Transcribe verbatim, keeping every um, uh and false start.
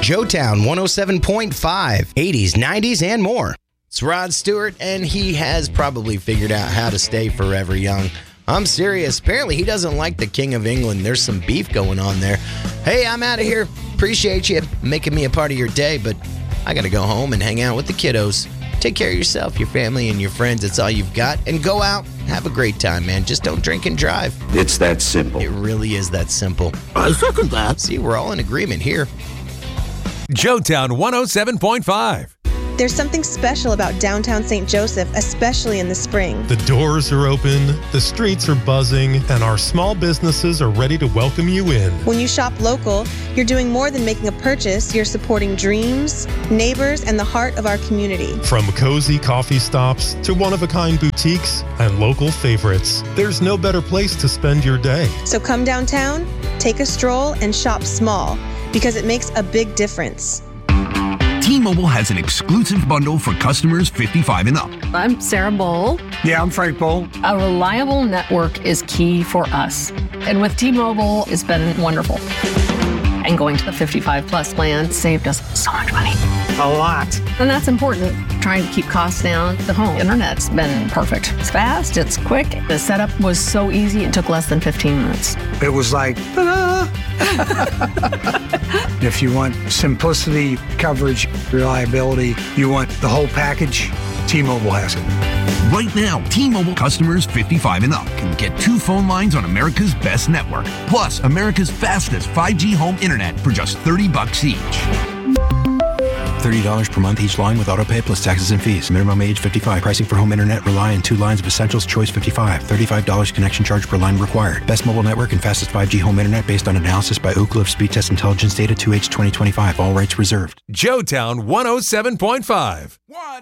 Joetown one oh seven point five, eighties, nineties, and more. It's Rod Stewart, and he has probably figured out how to stay forever young. I'm serious. Apparently, he doesn't like the King of England. There's some beef going on there. Hey, I'm out of here. Appreciate you making me a part of your day, but I got to go home and hang out with the kiddos. Take care of yourself, your family, and your friends. It's all you've got. And go out. Have a great time, man. Just don't drink and drive. It's that simple. It really is that simple. I second that. See, we're all in agreement here. Joetown one oh seven point five. There's something special about downtown Saint Joseph, especially in the spring. The doors are open, the streets are buzzing, and our small businesses are ready to welcome you in. When you shop local, you're doing more than making a purchase. You're supporting dreams, neighbors, and the heart of our community. From cozy coffee stops to one-of-a-kind boutiques and local favorites, there's no better place to spend your day. So come downtown, take a stroll, and shop small, because it makes a big difference. T-Mobile has an exclusive bundle for customers fifty-five and up. I'm Sarah Bowl. Yeah, I'm Frank Bowl. A reliable network is key for us. And with T-Mobile, it's been wonderful. And going to the fifty-five plus plan saved us so much money. A lot. And that's important. Trying to keep costs down. The home internet's been perfect. It's fast, it's quick. The setup was so easy, it took less than fifteen minutes. It was like, ta-da! If you want simplicity, coverage, reliability, you want the whole package, T-Mobile has it. Right now, T-Mobile customers fifty-five and up can get two phone lines on America's best network, plus America's fastest five G home internet for just thirty bucks each. thirty dollars per month each line with autopay plus taxes and fees. Minimum age fifty-five. Pricing for home internet rely on two lines of Essentials Choice fifty-five. thirty-five dollars connection charge per line required. Best mobile network and fastest five G home internet based on analysis by Ookla of Speed Test Intelligence data two H twenty twenty-five. All rights reserved. Joetown one oh seven point five. One.